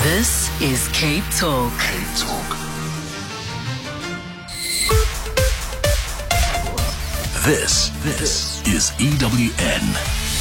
This is Cape Talk. Cape Talk. This is EWN.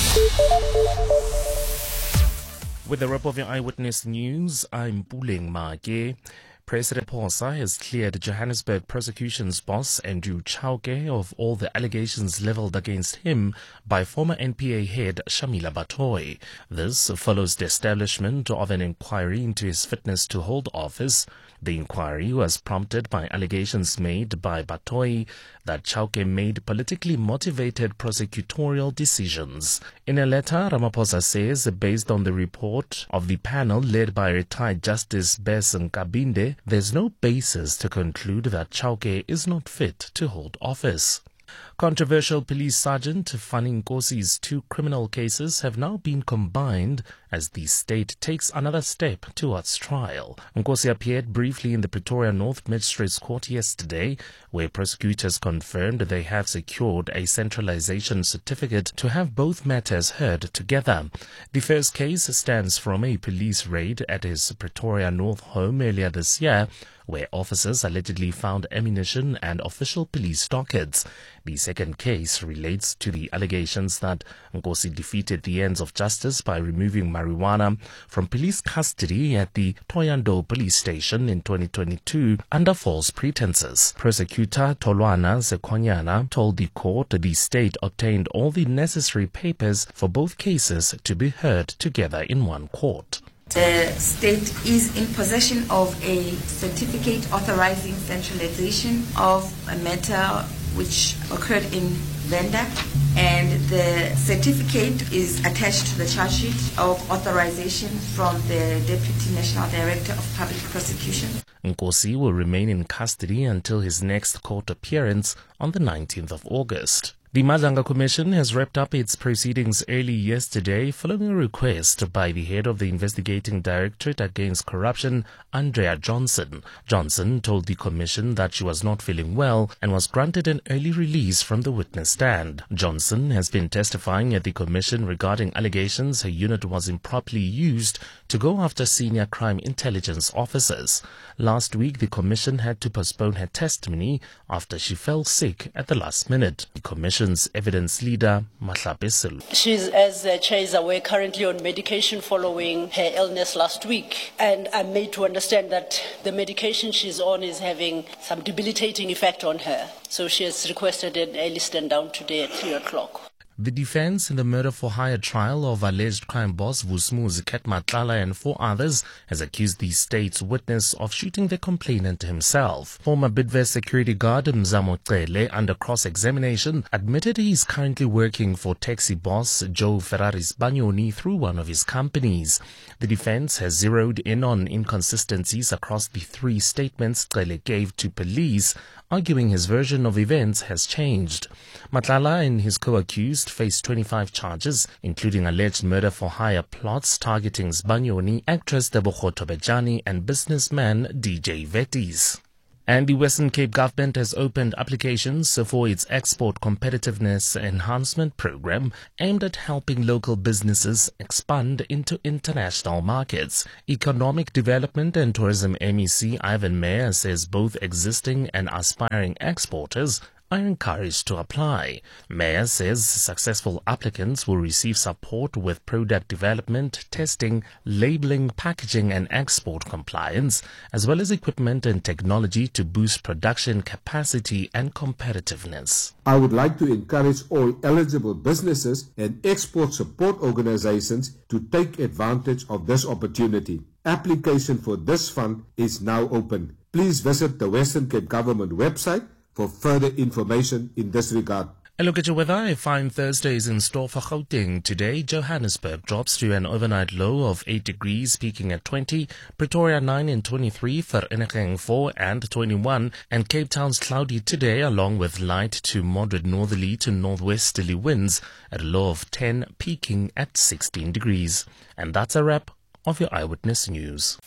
With the wrap of your Eyewitness News, I'm Puleng Make. President Posa has cleared Johannesburg prosecution's boss Andrew Chauke of all the allegations leveled against him by former NPA head Shamila Batoyi. This follows the establishment of an inquiry into his fitness to hold office. The inquiry was prompted by allegations made by Batoyi that Chauke made politically motivated prosecutorial decisions. In a letter, Ramaphosa says, based on the report of the panel led by retired Justice Bess Nkabinde, there's no basis to conclude that Chauke is not fit to hold office. Controversial police sergeant Fanny Nkosi's two criminal cases have now been combined as the state takes another step towards trial. Nkosi appeared briefly in the Pretoria North Magistrates Court yesterday, where prosecutors confirmed they have secured a centralization certificate to have both matters heard together. The first case stems from a police raid at his Pretoria North home earlier this year, where officers allegedly found ammunition and official police dockets. The second case relates to the allegations that Nkosi defeated the ends of justice by removing marijuana from police custody at the Thohoyandou police station in 2022 under false pretenses. Prosecutor Tolwana Zekwanyana told the court the state obtained all the necessary papers for both cases to be heard together in one court. The state is in possession of a certificate authorizing centralization of a matter which occurred in Venda, and the certificate is attached to the charge sheet of authorization from the Deputy National Director of Public Prosecution. Nkosi will remain in custody until his next court appearance on the 19th of August. The Madlanga Commission has wrapped up its proceedings early yesterday following a request by the head of the Investigating Directorate Against Corruption, Andrea Johnson. Johnson told the Commission that she was not feeling well and was granted an early release from the witness stand. Johnson has been testifying at the Commission regarding allegations her unit was improperly used to go after senior crime intelligence officers. Last week, the Commission had to postpone her testimony after she fell sick at the last minute. The Commission's evidence leader, Mahlape Sello. She's, as Chair is aware, currently on medication following her illness last week. And I'm made to understand that the medication she's on is having some debilitating effect on her. So she has requested an early stand down today at 3 o'clock. The defense in the murder-for-hire trial of alleged crime boss Vusumuzi Matlala and 4 others has accused the state's witness of shooting the complainant himself. Former Bidvest security guard Mzamo Cele, under cross-examination, admitted he is currently working for taxi boss Joe Ferraris Banyoni through one of his companies. The defense has zeroed in on inconsistencies across the 3 statements Cele gave to police, arguing his version of events has changed. Matlala and his co-accused faced 25 charges, including alleged murder-for-hire plots targeting Sbanyoni, actress Tebogo Tobejane, and businessman DJ Vetis. And the Western Cape government has opened applications for its Export Competitiveness Enhancement Program aimed at helping local businesses expand into international markets. Economic Development and Tourism MEC Ivan Meyer says both existing and aspiring exporters are encouraged to apply. Meyer says successful applicants will receive support with product development, testing, labeling, packaging and export compliance, as well as equipment and technology to boost production capacity and competitiveness. I would like to encourage all eligible businesses and export support organizations to take advantage of this opportunity. Application for this fund is now open. Please visit the Western Cape Government website for further information in this regard. A look at your weather. A fine Thursday is in store for Gauteng. Today, Johannesburg drops to an overnight low of 8 degrees, peaking at 20. Pretoria 9 and 23, Vereeniging 4 and 21. And Cape Town's cloudy today, along with light to moderate northerly to northwesterly winds at a low of 10, peaking at 16 degrees. And that's a wrap of your Eyewitness News.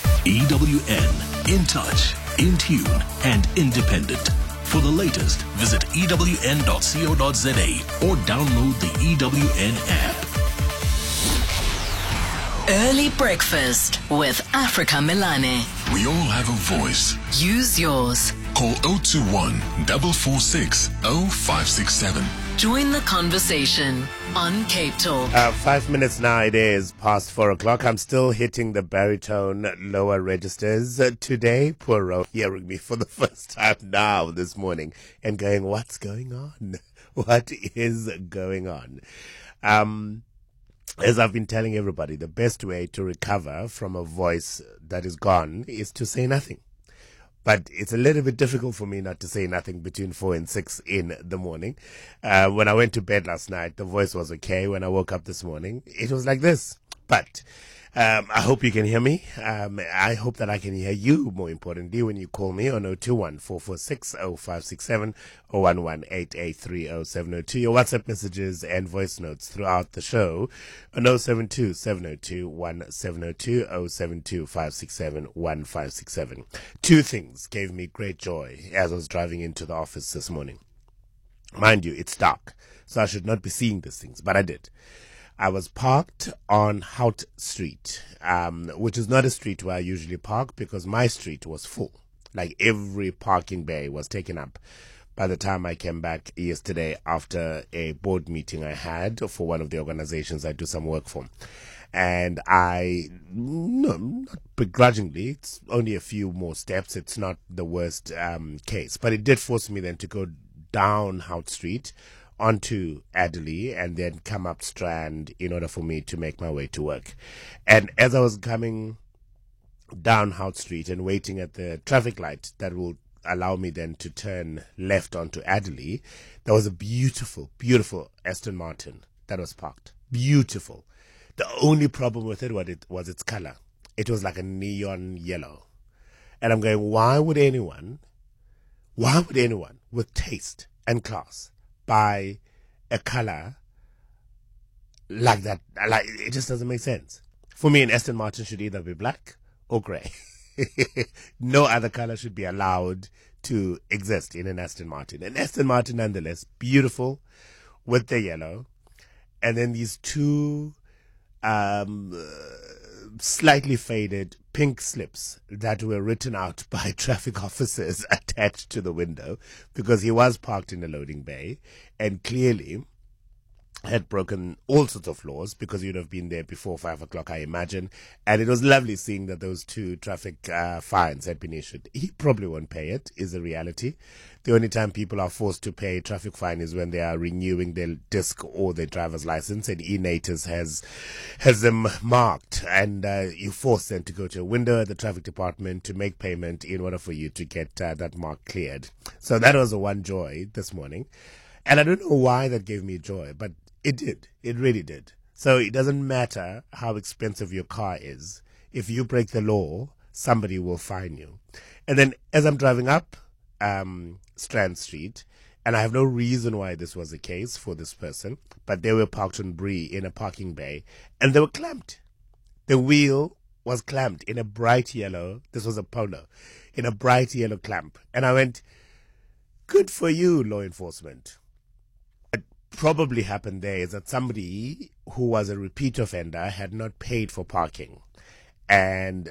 EWN, in touch, in tune, and independent. For the latest, visit ewn.co.za or download the EWN app. Early breakfast with Africa Milane. We all have a voice. Use yours. Call 021 446 0567. Join the conversation on Cape Talk. 5 minutes now, it is past 4 o'clock. I'm still hitting the baritone lower registers. Today, poor Ro hearing me for the first time now this morning and going, what's going on? What is going on? As I've been telling everybody, the best way to recover from a voice that is gone is to say nothing. But it's a little bit difficult for me not to say nothing between 4 and 6 in the morning. When I went to bed last night, the voice was okay. When I woke up this morning, it was like this. But I hope you can hear me. I hope that I can hear you, more importantly, when you call me on 021 446 0567 or 11883070. Your WhatsApp messages and voice notes throughout the show on 072 702 1702 072 567 1567. Two things gave me great joy as I was driving into the office this morning. Mind you, it's dark, so I should not be seeing these things, but I did. I was parked on Hout Street, which is not a street where I usually park because my street was full. Like every parking bay was taken up by the time I came back yesterday after a board meeting I had for one of the organizations I do some work for. And not begrudgingly, it's only a few more steps. It's not the worst case, but it did force me then to go down Hout Street onto Adderley and then come up Strand in order for me to make my way to work. And as I was coming down Hout Street and waiting at the traffic light that will allow me then to turn left onto Adderley, there was a beautiful, beautiful Aston Martin that was parked. Beautiful. The only problem with it was its color. It was like a neon yellow. And I'm going, why would anyone with taste and class buy a color like that? Like, it just doesn't make sense. For me, an Aston Martin should either be black or grey. No other color should be allowed to exist in an Aston Martin. An Aston Martin, nonetheless, beautiful with the yellow, and then these two slightly faded pink slips that were written out by traffic officers attached to the window because he was parked in a loading bay and clearly had broken all sorts of laws because you'd have been there before 5 o'clock, I imagine. And it was lovely seeing that those two traffic fines had been issued. He probably won't pay it, is the reality. The only time people are forced to pay a traffic fine is when they are renewing their disc or their driver's license, and eNatus has them marked, and you force them to go to a window at the traffic department to make payment in order for you to get that mark cleared. So that was the one joy this morning. And I don't know why that gave me joy, but it did. It really did. So it doesn't matter how expensive your car is. If you break the law, somebody will fine you. And then as I'm driving up Strand Street, and I have no reason why this was the case for this person, but they were parked on Bree in a parking bay, and they were clamped. The wheel was clamped in a bright yellow. This was a Polo, in a bright yellow clamp. And I went, good for you, law enforcement. Probably happened there is that somebody who was a repeat offender had not paid for parking, and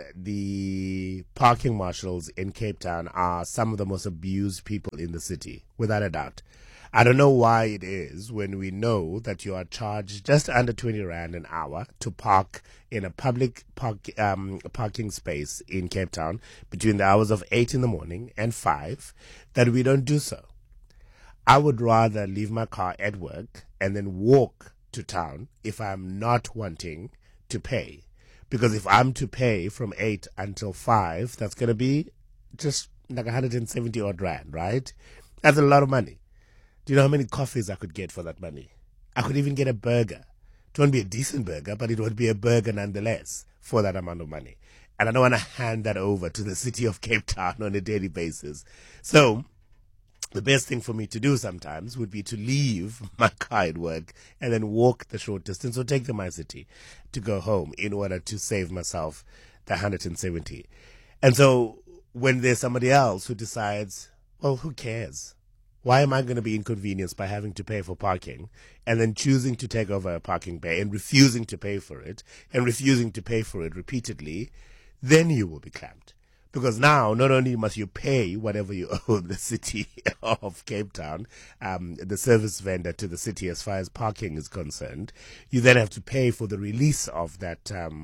the parking marshals in Cape Town are some of the most abused people in the city, without a doubt. I don't know why it is when we know that you are charged just under 20 Rand an hour to park in a public parking space in Cape Town between the hours of 8 in the morning and 5, that we don't do so. I would rather leave my car at work and then walk to town if I'm not wanting to pay. Because if I'm to pay from 8 until 5, that's going to be just like 170 odd Rand, right? That's a lot of money. Do you know how many coffees I could get for that money? I could even get a burger. It won't be a decent burger, but it would be a burger nonetheless for that amount of money. And I don't want to hand that over to the city of Cape Town on a daily basis. So the best thing for me to do sometimes would be to leave my car at work and then walk the short distance or take the MyCity to go home in order to save myself the 170. And so when there's somebody else who decides, well, who cares? Why am I going to be inconvenienced by having to pay for parking and then choosing to take over a parking bay and refusing to pay for it repeatedly? Then you will be clamped. Because now, not only must you pay whatever you owe the city of Cape Town, the service vendor to the city as far as parking is concerned, you then have to pay for the release of that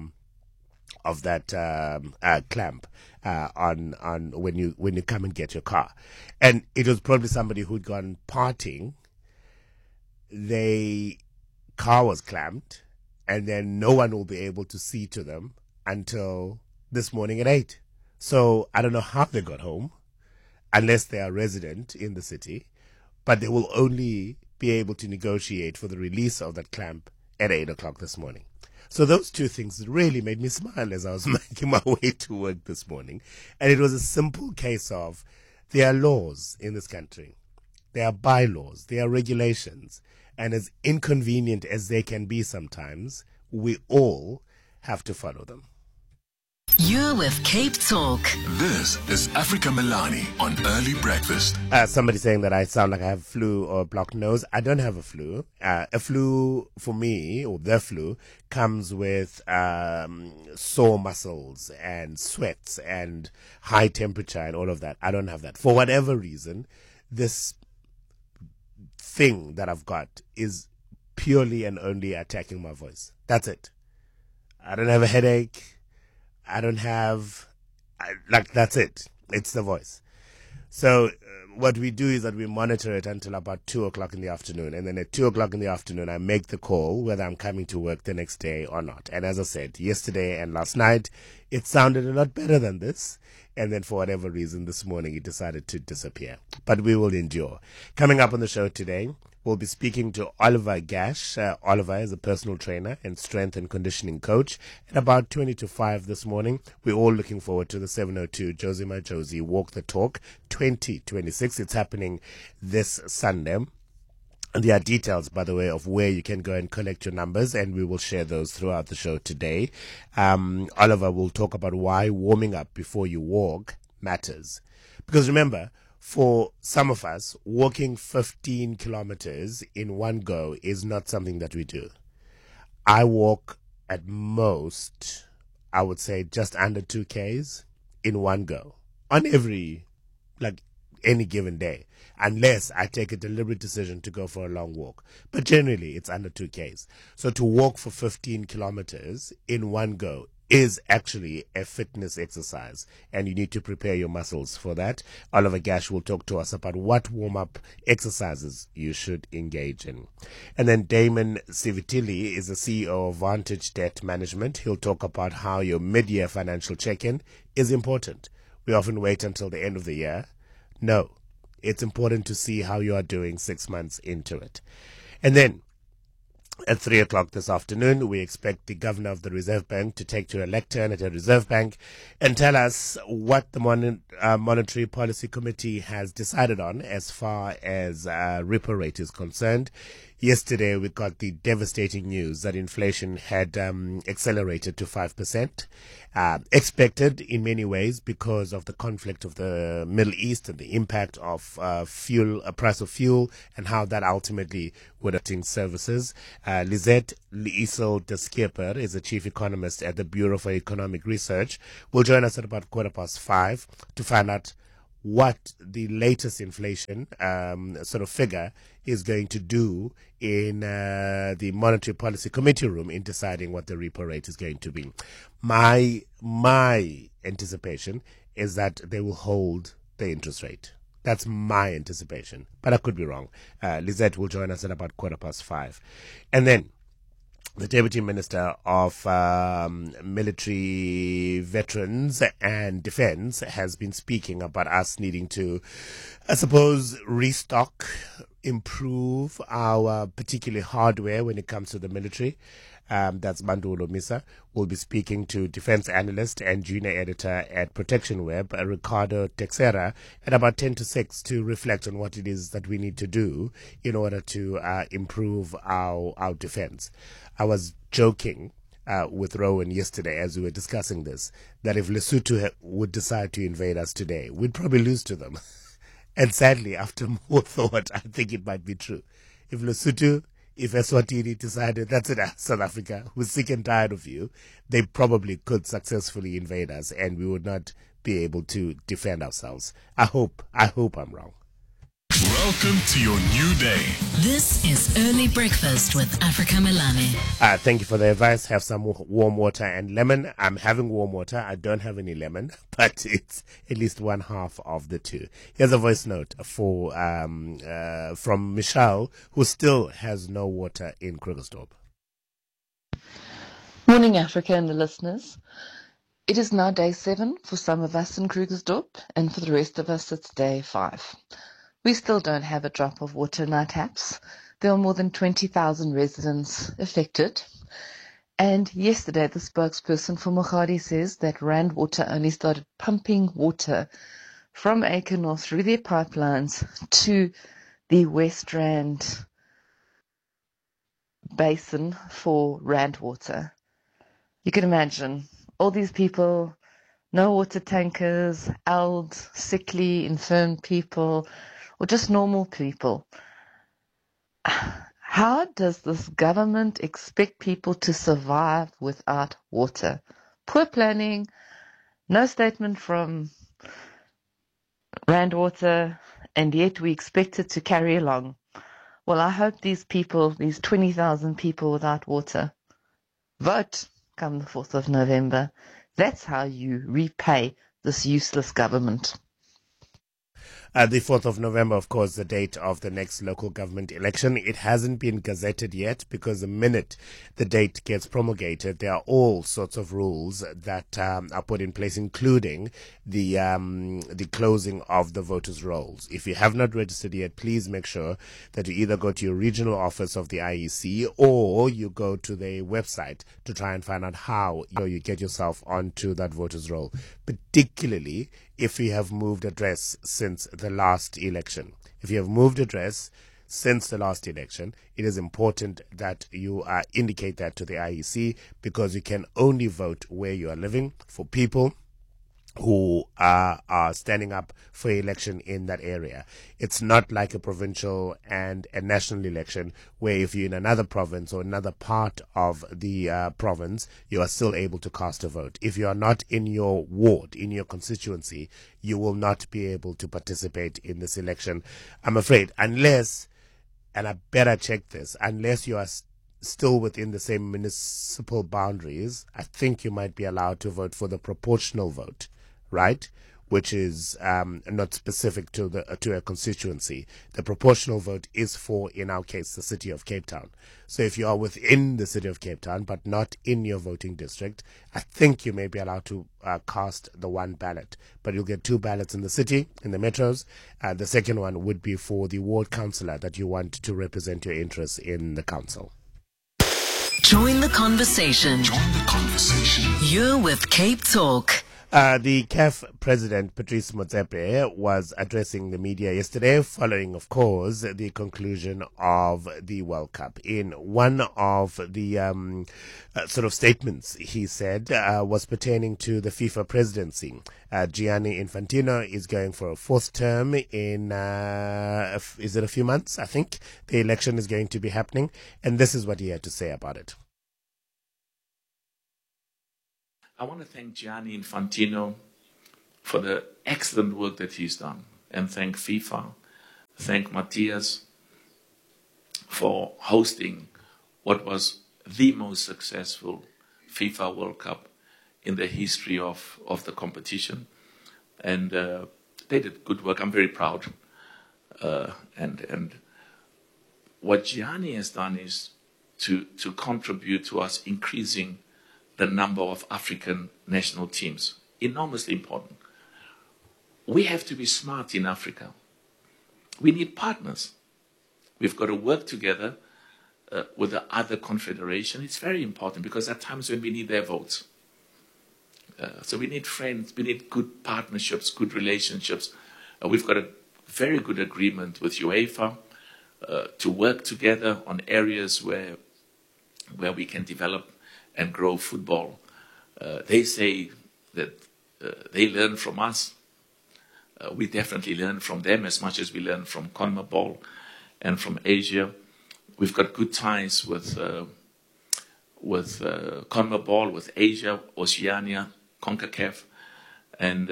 clamp on when you come and get your car. And it was probably somebody who'd gone partying. Their car was clamped, and then no one will be able to see to them until this morning at 8. So I don't know how they got home, unless they are resident in the city, but they will only be able to negotiate for the release of that clamp at 8 o'clock this morning. So those two things really made me smile as I was making my way to work this morning. And it was a simple case of there are laws in this country. There are bylaws. There are regulations. And as inconvenient as they can be sometimes, we all have to follow them. You're with Cape Talk. This is Africa Milani on Early Breakfast. Somebody saying that I sound like I have flu or a blocked nose. I don't have a flu. A flu for me, or the flu, comes with sore muscles and sweats and high temperature and all of that. I don't have that. For whatever reason, this thing that I've got is purely and only attacking my voice. That's it. I don't have a headache. I don't have, that's it. It's the voice. So what we do is that we monitor it until about 2 o'clock in the afternoon. And then at 2 o'clock in the afternoon, I make the call whether I'm coming to work the next day or not. And as I said, yesterday and last night, it sounded a lot better than this. And then for whatever reason, this morning, it decided to disappear. But we will endure. Coming up on the show today, we'll be speaking to Oliver Gash. Oliver is a personal trainer and strength and conditioning coach. At about 20 to 5 this morning, we're all looking forward to the 702 Josie My Josie Walk the Talk 2026. It's happening this Sunday. And there are details, by the way, of where you can go and collect your numbers, and we will share those throughout the show today. Oliver will talk about why warming up before you walk matters. Because remember, for some of us, walking 15 kilometers in one go is not something that we do. I walk at most, I would say, just under 2 Ks in one go on any given day, unless I take a deliberate decision to go for a long walk. But generally, it's under 2 Ks. So to walk for 15 kilometers in one go is actually a fitness exercise, and you need to prepare your muscles for that. Oliver Gash will talk to us about what warm-up exercises you should engage in. And then Damon Sivitili is the CEO of Vantage Debt Management. He'll talk about how your mid-year financial check-in is important. We often wait until the end of the year. No, it's important to see how you are doing 6 months into it. And then at 3 o'clock this afternoon, we expect the governor of the Reserve Bank to take to a lectern at a Reserve Bank and tell us what the Monetary Policy Committee has decided on as far as repo rate is concerned. Yesterday, we got the devastating news that inflation had accelerated to 5%, expected in many ways because of the conflict of the Middle East and the impact of price of fuel, and how that ultimately would affect services. Lisette Liesel de Schipper is the chief economist at the Bureau for Economic Research. Will join us at about 5:15 to find out what the latest inflation sort of figure is going to do in the Monetary Policy Committee room in deciding what the repo rate is going to be. My anticipation is that they will hold the interest rate. That's my anticipation, but I could be wrong. Lisette will join us at about 5:15. And then the Deputy Minister of Military Veterans and Defense has been speaking about us needing to, I suppose, restock, improve our particularly hardware when it comes to the military. That's Mandulo Misa. We'll be speaking to defense analyst and junior editor at Protection Web, Ricardo Texera, at about 10 to 6 to reflect on what it is that we need to do in order to improve our defense. I was joking with Rowan yesterday as we were discussing this, that if Lesotho would decide to invade us today, we'd probably lose to them. And sadly, after more thought, I think it might be true. If Lesotho, if Eswatini decided, that's it, South Africa, who's sick and tired of you, they probably could successfully invade us and we would not be able to defend ourselves. I hope I'm wrong. Welcome to your new day. This is Early Breakfast with Africa Melane. Thank you for the advice. Have some warm water and lemon. I'm having warm water. I don't have any lemon, but it's at least one half of the two. Here's a voice note for from Michelle, who still has no water in Krugersdorp. Morning, Africa and the listeners. It is now day 7 for some of us in Krugersdorp, and for the rest of us it's day 5. We still don't have a drop of water in our taps. There are more than 20,000 residents affected. And yesterday, the spokesperson for Mogadi says that Rand Water only started pumping water from Aikenor through their pipelines to the West Rand basin for Rand Water. You can imagine all these people, no water tankers, old, sickly, infirm people, or just normal people. How does this government expect people to survive without water? Poor planning, no statement from Rand Water, and yet we expect it to carry along. Well, I hope these people, these 20,000 people without water, vote come the 4th of November. That's how you repay this useless government. The 4th of November, of course, the date of the next local government election. It hasn't been gazetted yet because the minute the date gets promulgated, there are all sorts of rules that are put in place, including the closing of the voters' rolls. If you have not registered yet, please make sure that you either go to your regional office of the IEC or you go to the website to try and find out how you get yourself onto that voters' roll, particularly if you have moved address since the last election. If you have moved address since the last election, it is important that you indicate that to the IEC, because you can only vote where you are living. For people who are standing up for election in that area, it's not like a provincial and a national election where if you're in another province or another part of the province, you are still able to cast a vote. If you are not in your ward, in your constituency, you will not be able to participate in this election, I'm afraid, unless, and I better check this, unless you are still within the same municipal boundaries. I think you might be allowed to vote for the proportional vote, right? Which is not specific to a constituency. The proportional vote is for, in our case, the city of Cape Town. So if you are within the city of Cape Town but not in your voting district, I think you may be allowed to cast the one ballot. But you'll get 2 ballots in the city, in the metros. The second one would be for the ward councillor that you want to represent your interests in the council. Join the conversation. You're with Cape Talk. The CAF president, Patrice Motsepe, was addressing the media yesterday following, of course, the conclusion of the World Cup. In one of the sort of statements he said was pertaining to the FIFA presidency. Gianni Infantino is going for a 4th term in, is it a few months? I think the election is going to be happening. And this is what he had to say about it. I want to thank Gianni Infantino for the excellent work that he's done, and thank FIFA, thank Matthias for hosting what was the most successful FIFA World Cup in the history of the competition. And they did good work. I'm very proud. And what Gianni has done is to contribute to us increasing the number of African national teams. Enormously important. We have to be smart in Africa. We need partners. We've got to work together with the other confederation. It's very important because there are times when we need their votes. So we need friends, we need good partnerships, good relationships. We've got a very good agreement with UEFA to work together on areas where we can develop and grow football. They say that they learn from us. we definitely learn from them as much as we learn from CONMEBOL and from Asia. We've got good ties with CONMEBOL, with Asia, Oceania, CONCACAF, and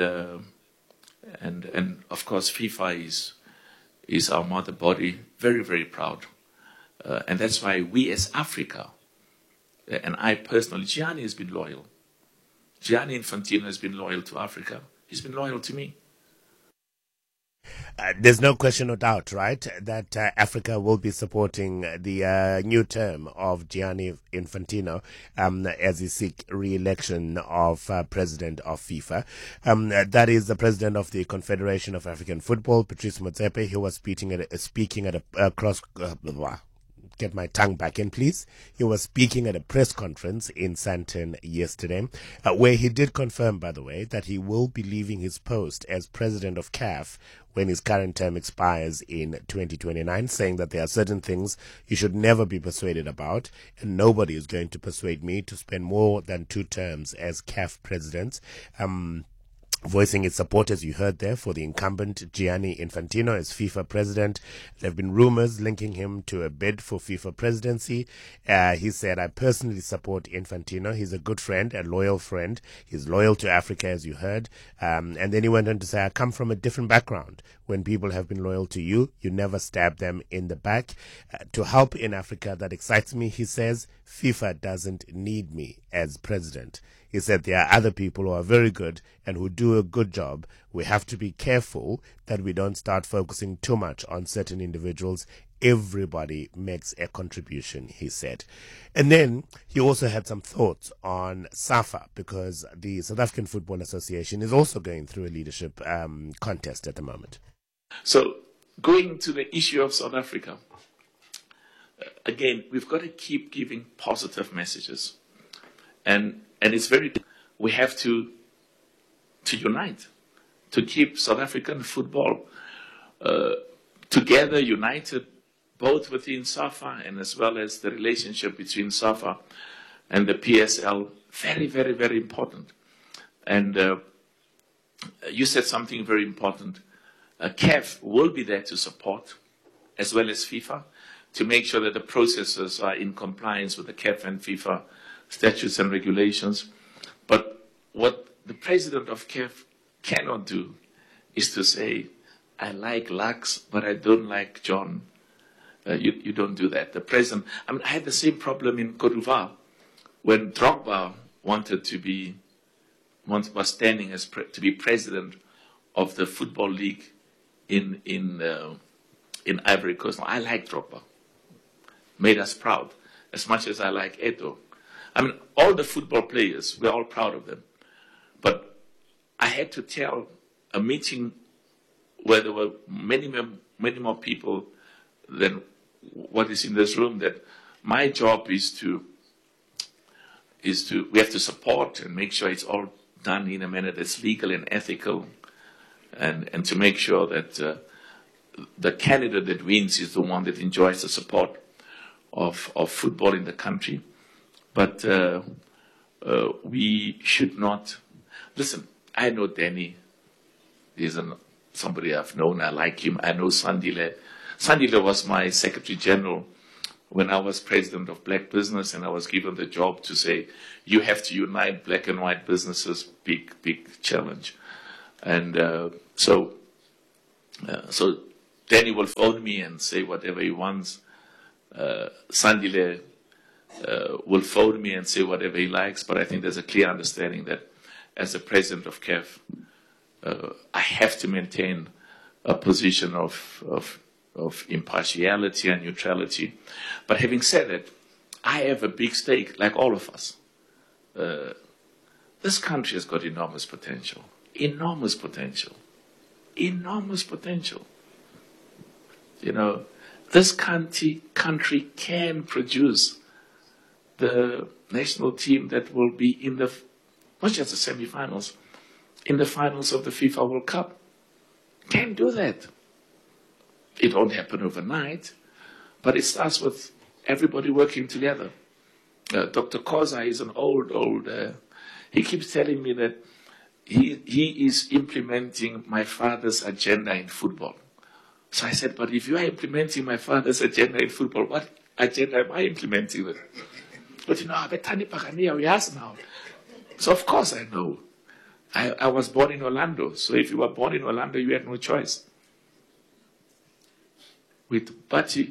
of course FIFA is our mother body. Very, very proud, and that's why we as Africa, and I personally, Gianni has been loyal. Gianni Infantino has been loyal to Africa. He's been loyal to me. There's no question or doubt, right, that Africa will be supporting the new term of Gianni Infantino as he seeks re-election of president of FIFA. That is the president of the Confederation of African Football, Patrice Motsepe. He was speaking at a cross. Get my tongue back in, please. He was speaking at a press conference in Sandton yesterday, where he did confirm, by the way, that he will be leaving his post as president of CAF when his current term expires in 2029, saying that there are certain things you should never be persuaded about, and nobody is going to persuade me to spend more than 2 terms as CAF president. Voicing its support, as you heard there, for the incumbent Gianni Infantino as FIFA president. There have been rumors linking him to a bid for FIFA presidency. He said, I personally support Infantino. He's a good friend, a loyal friend. He's loyal to Africa, as you heard. And then he went on to say, I come from a different background. When people have been loyal to you, you never stab them in the back. To help in Africa, that excites me, he says. FIFA doesn't need me as president. He said there are other people who are very good and who do a good job. We have to be careful that we don't start focusing too much on certain individuals. Everybody makes a contribution, he said. And then he also had some thoughts on SAFA, because the South African Football Association is also going through a leadership contest at the moment. So going to the issue of South Africa, again, we've got to keep giving positive messages. And it's we have to unite, to keep South African football together, united, both within SAFA and as well as the relationship between SAFA and the PSL. Very, very, very important. And you said something very important. CAF will be there to support, as well as FIFA, to make sure that the processes are in compliance with the CAF and FIFA statutes and regulations. But what the president of CAF cannot do is to say, I like Lux, but I don't like John. You don't do that. The president, I had the same problem in Côte d'Ivoire when Drogba was standing to be president of the Football League in Ivory Coast. Now, I like Drogba. Made us proud, as much as I like Eto'o. All the football players, we're all proud of them. But I had to tell a meeting where there were many more people than what is in this room, that my job is to we have to support and make sure it's all done in a manner that's legal and ethical, and to make sure that the candidate that wins is the one that enjoys the support of football in the country. But we should not... Listen, I know Danny. He's somebody I've known. I like him. I know Sandile. Sandile was my Secretary General when I was president of Black Business, and I was given the job to say, you have to unite black and white businesses. Big, big challenge. And so Danny will phone me and say whatever he wants. Sandile will phone me and say whatever he likes, but I think there's a clear understanding that as the president of CAF, I have to maintain a position of impartiality and neutrality. But having said that, I have a big stake, like all of us. This country has got enormous potential. Enormous potential. Enormous potential. You know, this country can produce the national team that will be in the, not just the semi-finals, in the finals of the FIFA World Cup. Can do that. It won't happen overnight, but it starts with everybody working together. Dr. Koza is an old, he keeps telling me that he is implementing my father's agenda in football. So I said, but if you are implementing my father's agenda in football, what agenda am I implementing with? But Betani Pagania, we ask now. So of course I know. I was born in Orlando. So if you were born in Orlando, you had no choice. With Bati,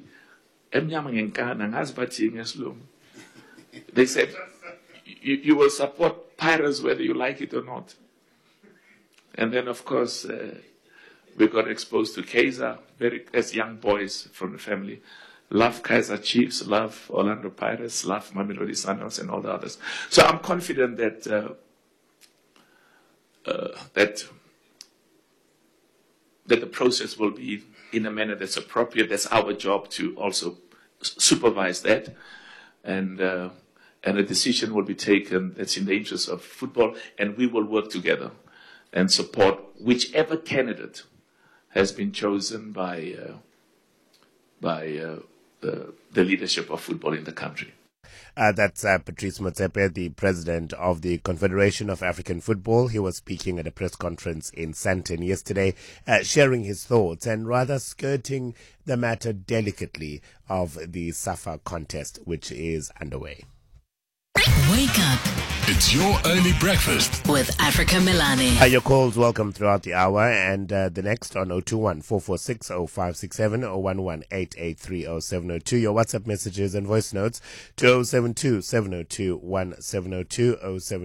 they said, you will support Pirates whether you like it or not. And then, of course, we got exposed to Kaizer as young boys from the family. Love Kaizer Chiefs, love Orlando Pirates, love Mamelodi Sundowns, and all the others. So I'm confident that that the process will be in a manner that's appropriate. That's our job to also supervise that, and a decision will be taken that's in the interest of football, and we will work together and support whichever candidate has been chosen by the leadership of football in the country. That's Patrice Motsepe, the president of the Confederation of African Football. He was speaking at a press conference in Sandton yesterday, sharing his thoughts and rather skirting the matter delicately of the SAFA contest, which is underway. Wake up. It's your early breakfast with Africa Milani. Your calls welcome throughout the hour, and the next on 021-446-0567 or 011-883-0702. Your WhatsApp messages and voice notes to 072-702-1702,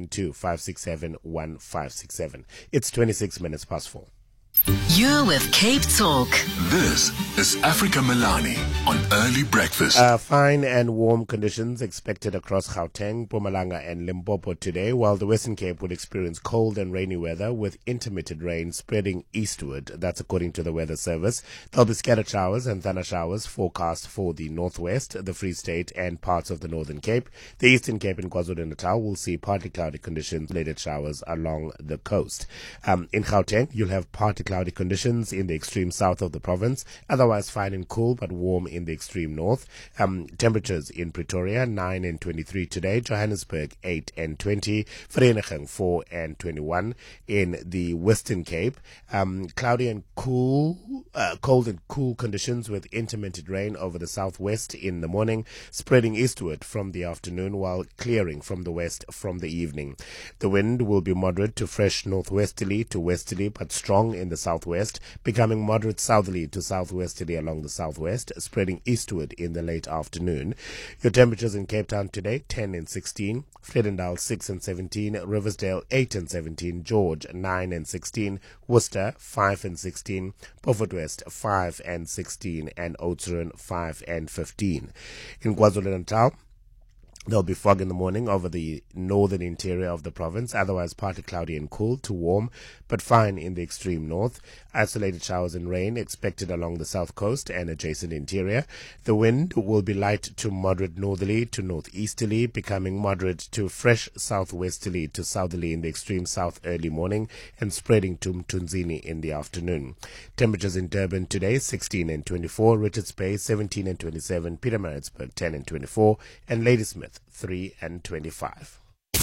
072-567-1567. It's 26 minutes past 4. You're with Cape Talk. This is Africa Milani on Early Breakfast. Fine and warm conditions expected across Gauteng, Mpumalanga and Limpopo today, while the Western Cape will experience cold and rainy weather with intermittent rain spreading eastward. That's according to the Weather Service. There'll be scattered showers and thunder showers forecast for the Northwest, the Free State and parts of the Northern Cape. The Eastern Cape and KwaZulu-Natal will see partly cloudy conditions, related showers along the coast. In Gauteng, you'll have partly cloudy conditions in the extreme south of the province, otherwise fine and cool but warm in the extreme north. Temperatures in Pretoria 9 and 23 today, Johannesburg 8 and 20, Vereeniging 4 and 21. In the Western Cape, cloudy and cool, cold and cool conditions with intermittent rain over the southwest in the morning, spreading eastward from the afternoon while clearing from the west from the evening. The wind will be moderate to fresh northwesterly to westerly but strong in the southwest, becoming moderate southerly to southwesterly along the southwest, spreading eastward in the late afternoon. Your temperatures in Cape Town today, 10 and 16, Vredendal 6 and 17, Riversdale 8 and 17, George 9 and 16, Worcester 5 and 16, Beaufort West 5 and 16, and Oudtshoorn 5 and 15. In KwaZulu-Natal, there'll be fog in the morning over the northern interior of the province, otherwise partly cloudy and cool to warm, but fine in the extreme north. Isolated showers and rain expected along the south coast and adjacent interior. The wind will be light to moderate northerly to northeasterly, becoming moderate to fresh southwesterly to southerly in the extreme south early morning and spreading to Mtunzini in the afternoon. Temperatures in Durban today, 16 and 24, Richards Bay 17 and 27, Pietermaritzburg 10 and 24, and Ladysmith 3 and 25.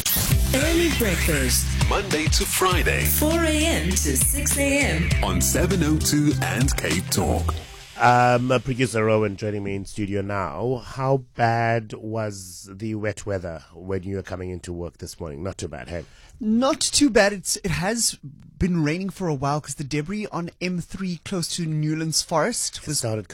Early breakfast, Monday to Friday, 4 a.m. to 6 a.m. on 702 and Cape Talk. Producer Rowan joining me in studio now. How bad was the wet weather when you were coming into work this morning? Not too bad, hey? Not too bad. It has been raining for a while because the debris on M3 close to Newlands Forest was started